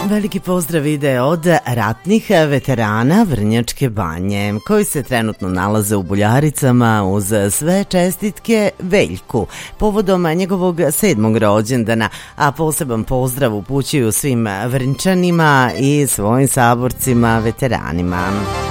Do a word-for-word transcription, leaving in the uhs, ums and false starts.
Veliki pozdrav ide od ratnih veterana Vrnjačke Banje, koji se trenutno nalaze u Buljaricama, uz sve čestitke Veljku povodom njegovog sedmog rođendana, a poseban pozdrav upućuju svim Vrnčanima i svojim saborcima veteranima.